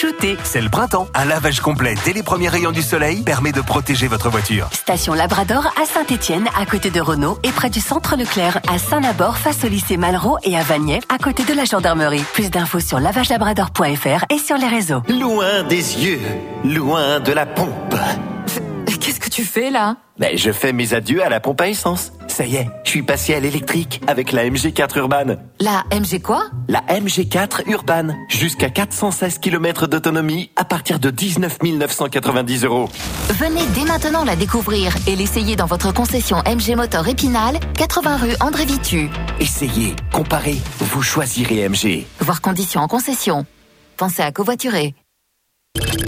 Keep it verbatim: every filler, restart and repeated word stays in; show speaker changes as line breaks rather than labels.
chouchouter.
C'est le printemps. Un lavage complet dès les premiers rayons du soleil permet de protéger votre voiture.
Station Labrador à Saint-Étienne, à côté de Renault et près du centre Leclerc, à Saint-Nabord face au lycée Malraux et à Vagney, à côté de la gendarmerie. Plus d'infos sur lavage labrador point f r et sur les réseaux.
Loin des yeux, loin de la pompe.
Qu'est-ce que tu fais là?
Ben, je fais mes adieux à la pompe à essence. Ça y est, je suis passé à l'électrique avec la M G quatre Urban.
La M G quoi?
La M G quatre Urban. Jusqu'à quatre cent seize kilomètres d'autonomie à partir de dix-neuf mille neuf cent quatre-vingt-dix euros.
Venez dès maintenant la découvrir et l'essayer dans votre concession M G Motor Épinal, quatre-vingts rue André Vitu.
Essayez, comparez, vous choisirez M G.
Voir conditions en concession. Pensez à covoiturer.